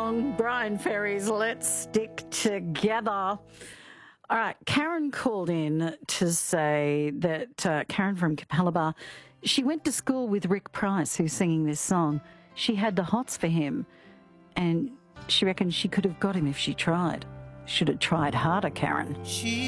song, Brian Ferry's Let's Stick Together. All right, Karen called in to say that Karen from Capalaba, she went to school with Rick Price, who's singing this song. She had the hots for him, and she reckons she could have got him if she tried. Should have tried harder, Karen.